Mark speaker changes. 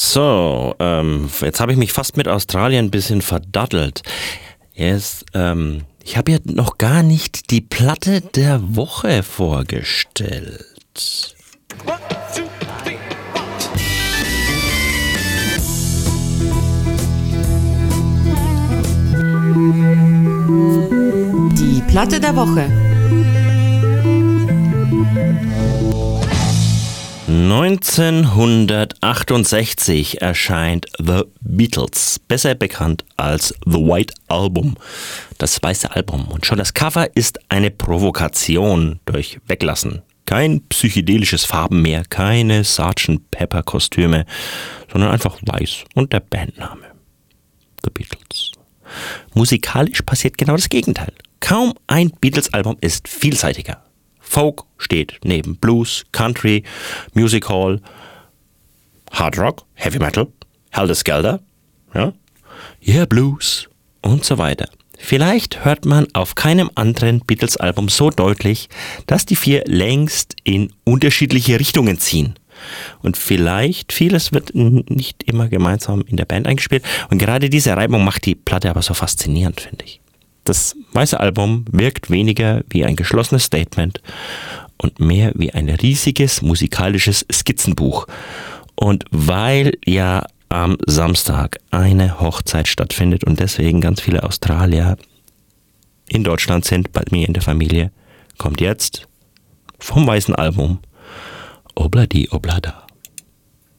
Speaker 1: So, jetzt habe ich mich fast mit Australien ein bisschen verdattelt. Ich habe ja noch gar nicht die Platte der Woche vorgestellt.
Speaker 2: Die Platte der Woche.
Speaker 1: 1968 erscheint The Beatles, besser bekannt als The White Album, das weiße Album. Und schon das Cover ist eine Provokation durch Weglassen. Kein psychedelisches Farben mehr, keine Sgt. Pepper Kostüme, sondern einfach weiß und der Bandname. The Beatles. Musikalisch passiert genau das Gegenteil. Kaum ein Beatles-Album ist vielseitiger. Folk steht neben Blues, Country, Music Hall, Hard Rock, Heavy Metal, Helter Skelter, Blues und so weiter. Vielleicht hört man auf keinem anderen Beatles-Album so deutlich, dass die vier längst in unterschiedliche Richtungen ziehen. Und vielleicht, vieles wird nicht immer gemeinsam in der Band eingespielt. Und gerade diese Reibung macht die Platte aber so faszinierend, finde ich. Das weiße Album wirkt weniger wie ein geschlossenes Statement und mehr wie ein riesiges musikalisches Skizzenbuch. Und weil ja am Samstag eine Hochzeit stattfindet und deswegen ganz viele Australier in Deutschland sind, bei mir in der Familie, kommt jetzt vom weißen Album Obladi Oblada.